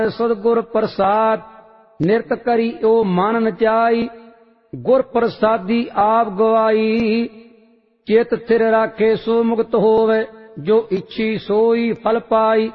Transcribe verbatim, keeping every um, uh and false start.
सतगुर प्रसाद निरत करी ओ मन नचाई। गुर प्रसादी आप गवाई चेत थिर राखे सो मुक्त होवे जो इच्छी सोई फल पाई।